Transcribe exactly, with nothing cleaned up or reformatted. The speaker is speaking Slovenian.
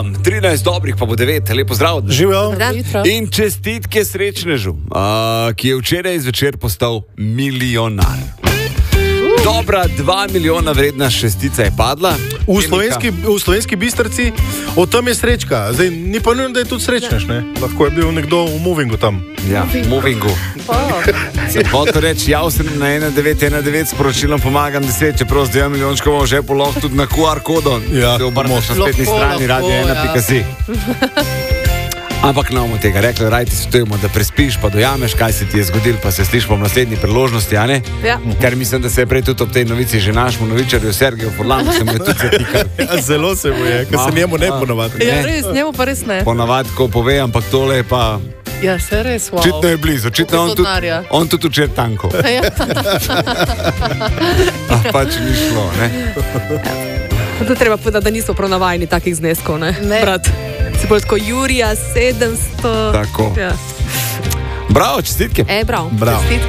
trinajst dobrih, pa bo devet, lepo zdrav. Živijo. In čestitke srečnežu, uh, ki je včeraj zvečer postal milijonar. Dobra dva milijona vredna šestica je padla. V slovenski, v slovenski Bistrici, o tem je srečka. Zdaj, ni pa nujno, da je tudi srečnež, ne? Lahko je bil nekdo v movingu tam. Ja, v movingu. Sem hotel reči, jav sem na ena devet ena devet sporočilom pomagam deset, čeprav z dvema milijončkoma že poloh tudi na Q R kodo. Ja, se obrneš na spletni strani radio ena pika si. Ampak ne bomo tega rekli, raj ti svetujemo, da prespiš, pa dojameš, kaj se ti je zgodil, pa se slišimo v naslednji priložnosti, a ne? Ja. Ker mislim, da se je prej tudi ob tej novici že našemu novičarju Sergeju Furlanu se mu je tudi zatikal. Ja, zelo se mu je, ker se njemu ne ponovadi. Ja, res, njemu pa res ne. Ponavadi, ko pove, ampak tole je pa... Ja, se res, wow. Očitno je blizu, očitno on tudi, on tudi včer tanko. Ja. Ah, pač ni šlo, ne? To treba povedati, da niso prav navajeni takih zneskov, ne? Ne. Brat. Se bo tako Jurija sedemsto. Tako. Ja. Bravo, čestitke. E, bravo. Bravo. Čestitke.